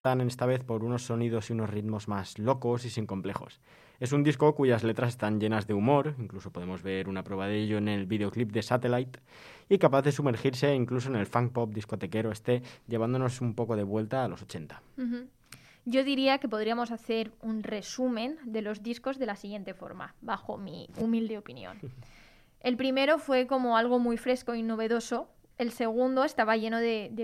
esta vez por unos sonidos y unos ritmos más locos y sin complejos. Es un disco cuyas letras están llenas de humor, incluso podemos ver una prueba de ello en el videoclip de Satellite, y capaz de sumergirse incluso en el funk pop discotequero llevándonos un poco de vuelta a los 80. Uh-huh. Yo diría que podríamos hacer un resumen de los discos de la siguiente forma, bajo mi humilde opinión. El primero fue como algo muy fresco y novedoso. El segundo estaba lleno de